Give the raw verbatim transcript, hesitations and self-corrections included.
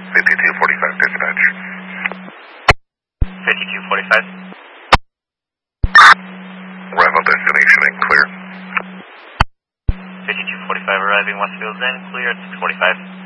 fifty-two forty-five dispatch. fifty-two forty-five. Arrival destination and clear. fifty-two forty-five arriving Westfield Inn, clear at six forty-five.